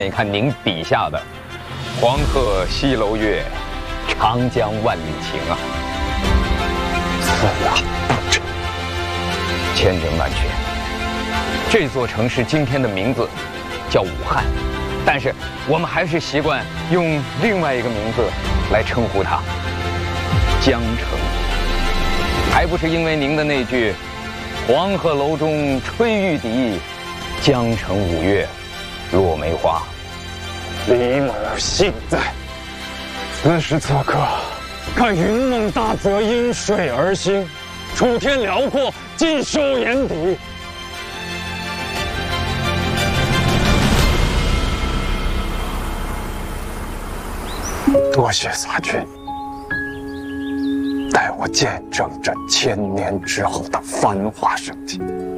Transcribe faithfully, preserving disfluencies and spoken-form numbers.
你看您笔下的黄鹤西楼月，长江万里情啊， 此话当真？ 千真万确。这座城市今天的名字叫武汉，但是我们还是习惯用另外一个名字来称呼它——江城。还不是因为您的那句“黄鹤楼中吹玉笛，江城五月落梅花”。 李某幸在。此时此刻，看云梦大泽因水而兴，楚天辽阔尽收眼底。多谢撒君，带我见证这千年之后的繁华盛景。